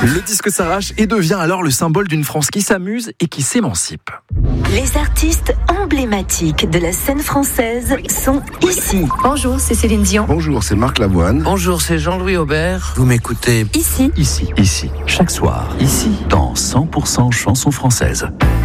Le disque s'arrache et devient alors le symbole d'une France qui s'amuse et qui s'émancipe. Les artistes emblématiques de la scène française sont ici. Bonjour, c'est Céline Dion. Bonjour, c'est Marc Lavoine. Bonjour, c'est Jean-Louis Aubert. Vous m'écoutez Ici. Ici, chaque soir, ici, dans 100% chansons françaises.